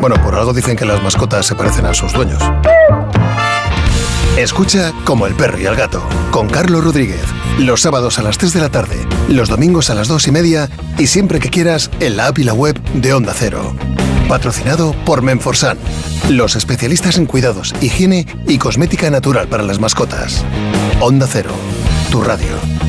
Bueno, por algo dicen que las mascotas se parecen a sus dueños. Escucha Como el perro y el gato, con Carlos Rodríguez. Los sábados a las 3 de la tarde, los domingos a las 2:30 y siempre que quieras en la app y la web de Onda Cero. Patrocinado por Menforsan, los especialistas en cuidados, higiene y cosmética natural para las mascotas. Onda Cero, tu radio.